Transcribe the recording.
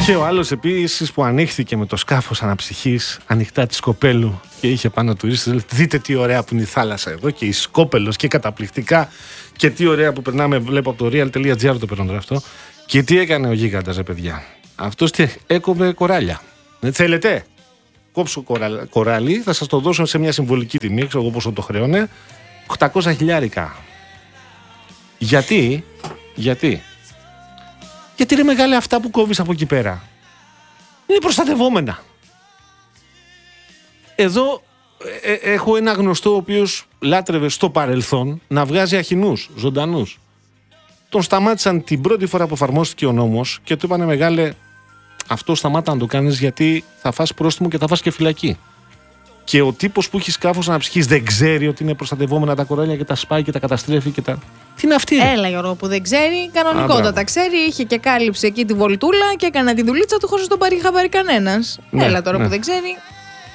Και ο άλλος επίσης που ανοίχθηκε με το σκάφος αναψυχής ανοιχτά της Σκοπέλου και είχε πάνω τουρίστες. Δείτε τι ωραία που είναι η θάλασσα εδώ και η Σκόπελος και καταπληκτικά. Και τι ωραία που περνάμε. Βλέπω από το real.gr το παίρνω αυτό. Και τι έκανε ο γίγαντας, παιδιά. Αυτός έκοβε κοράλια. Θέλετε? Κόψω κοράλι, θα σας το δώσω σε μια συμβολική τιμή, ξέρω εγώ πόσο το χρέωνε. 800.000. Γιατί ρε μεγάλε, αυτά που κόβεις από εκεί πέρα είναι προστατευόμενα. Εδώ έχω ένα γνωστό ο οποίος λάτρευε στο παρελθόν να βγάζει αχινούς, ζωντανούς. Τον σταμάτησαν την πρώτη φορά που εφαρμόστηκε ο νόμος και του είπανε μεγάλε, αυτό σταμάτα να το κάνεις γιατί θα φας πρόστιμο και θα φας και φυλακή. Και ο τύπος που έχει σκάφος αναψυχής δεν ξέρει ότι είναι προστατευόμενα τα κοράλια και τα σπάει και τα καταστρέφει και τα... Τι είναι αυτή? Έλα Γιώργο που δεν ξέρει, κανονικότατα ξέρει, είχε και κάλυψε εκεί τη βολτούλα και έκανε τη δουλίτσα του χωρίς να τον πάρει χαμπάρι κανένας. Έλα τώρα που δεν ξέρει.